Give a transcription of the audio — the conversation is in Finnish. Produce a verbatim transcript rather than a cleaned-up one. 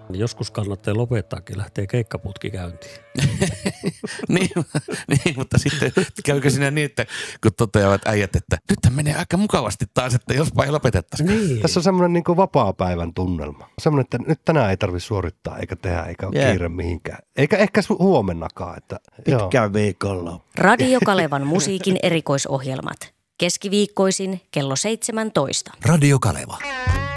Joskus kannattaa lopettaakin, lähtee keikkaputki käyntiin. niin, niin, mutta sitten käykö siinä niin, että kun toteavat äijät, että nyt menee aika mukavasti taas, että jospa ei lopetettaisiin. Niin. Tässä on semmoinen niin kuin vapaa-päivän tunnelma. Semmoinen, että nyt tänään ei tarvitse suorittaa eikä tehdä eikä ole yeah. kiire mihinkään. Eikä ehkä huomennakaan. Että, Pitkään viikolla. Radio Kalevan musiikin erikoisohjelmat. Keskiviikkoisin kello seitsemäntoista. Radio Kaleva.